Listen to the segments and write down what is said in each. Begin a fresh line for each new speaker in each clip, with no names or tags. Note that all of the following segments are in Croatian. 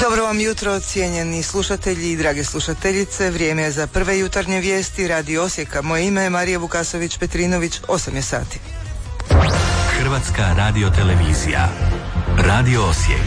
Dobro vam jutro, cijenjeni slušatelji i drage slušateljice. Vrijeme je za prve jutarnje vijesti Radio Osijeka. Moje ime je Marija Vukasović-Petrinović, 8 je sati.
Hrvatska radiotelevizija. Radio Osijek.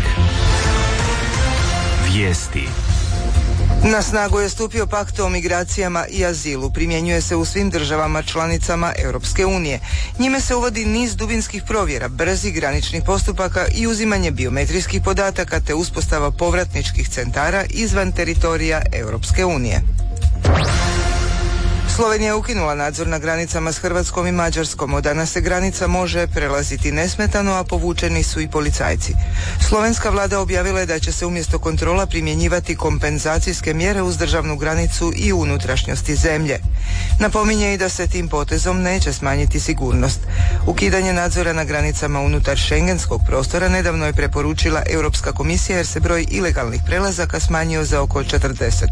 Vijesti.
Na snagu je stupio pakt o migracijama i azilu. Primjenjuje se u svim državama članicama Europske unije. Njime se uvodi niz dubinskih provjera, brzih graničnih postupaka i uzimanje biometrijskih podataka te uspostava povratničkih centara izvan teritorija Europske unije. Slovenija je ukinula nadzor na granicama s Hrvatskom i Mađarskom. Od danas se granica može prelaziti nesmetano, a povučeni su i policajci. Slovenska vlada objavila je da će se umjesto kontrola primjenjivati kompenzacijske mjere uz državnu granicu i unutrašnjosti zemlje. Napominje i da se tim potezom neće smanjiti sigurnost. Ukidanje nadzora na granicama unutar šengenskog prostora nedavno je preporučila Europska komisija jer se broj ilegalnih prelazaka smanjio za oko 40%.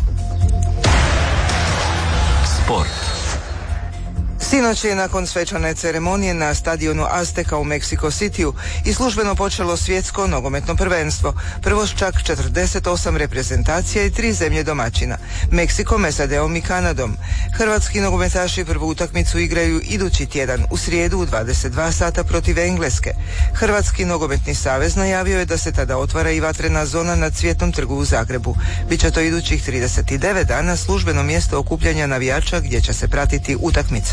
Sport.
Sinoć je nakon svečane ceremonije na stadionu Azteka u Mexico Cityu i službeno počelo svjetsko nogometno prvenstvo. Prvo s čak 48 reprezentacija i 3 zemlje domaćina. Meksikom, SAD-om i Kanadom. Hrvatski nogometaši prvu utakmicu igraju idući tjedan u srijedu u 22 sata protiv Engleske. Hrvatski nogometni savez najavio je da se tada otvara i vatrena zona na Cvjetnom trgu u Zagrebu. Biće to idućih 39 dana službeno mjesto okupljanja navijača gdje će se pratiti utakmice.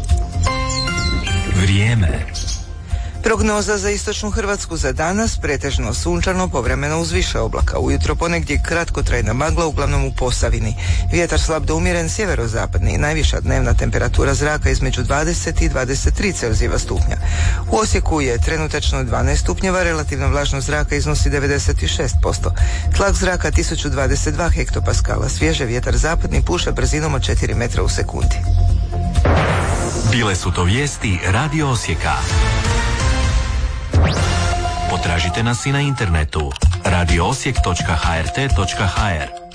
Vrijeme.
Prognoza za istočnu Hrvatsku za danas: pretežno sunčano, povremeno uz više oblaka. Ujutro ponegdje kratkotrajna magla, uglavnom u Posavini. Vjetar slab do umjeren sjeverozapadni. Najviša dnevna temperatura zraka između 20 i 23 Celzijeva stupnja. U Osijeku je trenutačno 12 stupnjeva, relativna vlažnost zraka iznosi 96%. Tlak zraka 1022 hektopaskala. Svježe vjetar zapadni puše brzinom od 4 metra u sekundi.
Bile su to vijesti Radio Osijeka. Potražite nas i na internetu radioosijek.hrt.hr.